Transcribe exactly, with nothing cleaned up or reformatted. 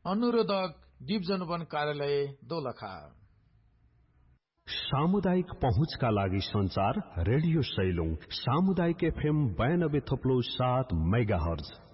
अनुरोधक deep जनवन कार्यालय दोलखा। सामुदायिक पहुँचका लागि संचार रेडियो सैलुङ सामुदायिक एफएम बयानब्बे थप्लो सात मेगा हर्ज।